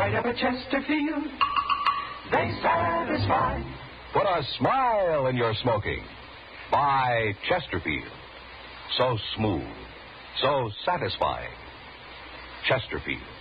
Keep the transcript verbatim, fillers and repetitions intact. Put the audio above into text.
right up at Chesterfield. They satisfy. Put a smile in your smoking. Buy Chesterfield. So smooth, so satisfying. Chesterfield.